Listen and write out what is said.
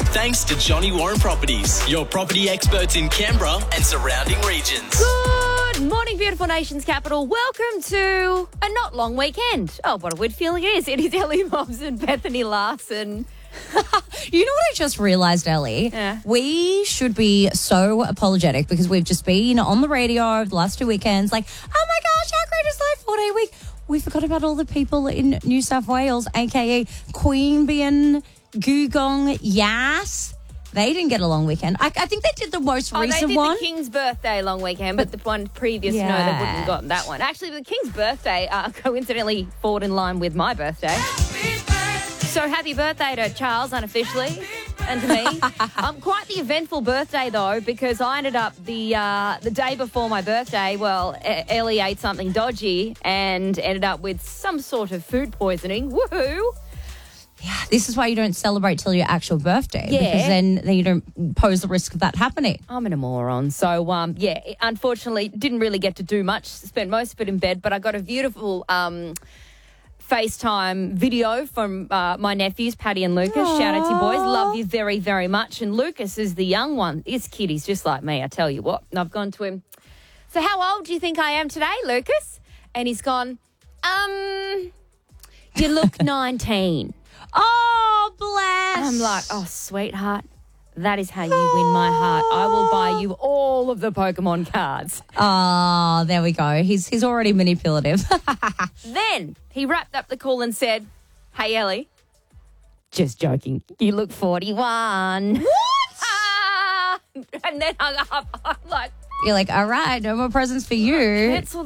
thanks to Johnny Warren Properties, your property experts in Canberra and surrounding regions. Good morning, beautiful nation's capital. Welcome to a not long weekend. Oh, what a weird feeling it is. It is Ellie Mobbs and Bethany Larson. You know what I just realised, Ellie? Yeah. We should be so apologetic because we've just been on the radio the last 2 weekends like, oh my gosh, how great is Life 4 Day Week? We forgot about all the people in New South Wales, a.k.a. Queanbeyan, Googong, Yass. They didn't get a long weekend. I think they did the most recent they did one. the King's birthday long weekend, but the one previous, no, they wouldn't have gotten that one. Actually, the King's birthday coincidentally falls in line with my birthday. So happy birthday to Charles, unofficially, and to me. Quite the eventful birthday, though, because I ended up the day before my birthday, Ellie ate something dodgy and ended up with some sort of food poisoning. Woohoo! Yeah, this is why you don't celebrate till your actual birthday. Yeah. Because then you don't pose the risk of that happening. I'm a moron. So, unfortunately, didn't really get to do much. Spent most of it in bed, but I got a beautiful FaceTime video from my nephews, Paddy and Lucas. Aww. Shout out to you boys. Love you very, very much. And Lucas is the young one. This kid is just like me, I tell you what. And I've gone to him, so how old do you think I am today, Lucas? And he's gone, you look 19. Oh, bless. I'm like, oh, sweetheart, that is how you win my heart. I will buy you all of the Pokemon cards. Oh, there we go. He's already manipulative. Then he wrapped up the call and said, hey, Ellie, just joking, you look 41. What? And then hung up. I'm like, You're like, all right, no more presents for you. cancel